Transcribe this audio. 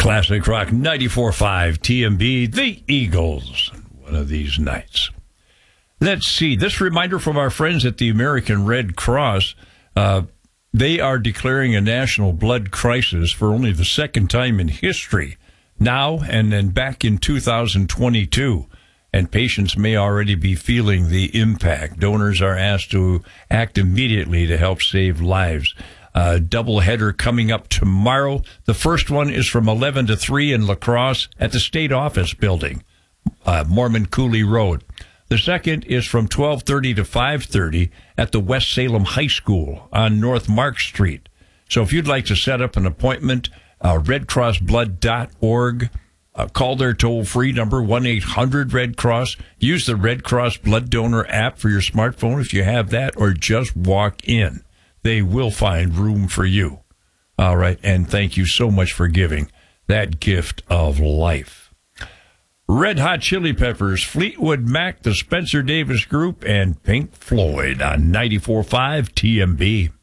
Classic Rock 94.5 TMB, the Eagles, one of these nights. Let's see. This reminder from our friends at the American Red Cross. They are declaring a national blood crisis for only the second time in history, now and then back in 2022. And patients may already be feeling the impact. Donors are asked to act immediately to help save lives. Doubleheader coming up tomorrow. The first one is from 11 to 3 in La Crosse at the State Office Building, Mormon Cooley Road. The second is from 12:30 to 5:30 at the West Salem High School on North Mark Street. So if you'd like to set up an appointment, redcrossblood.org. Call their toll-free number, 1-800-RED-CROSS. Use the Red Cross Blood Donor app for your smartphone if you have that, or just walk in. They will find room for you. All right, and thank you so much for giving that gift of life. Red Hot Chili Peppers, Fleetwood Mac, the Spencer Davis Group, and Pink Floyd on 94.5 TMB.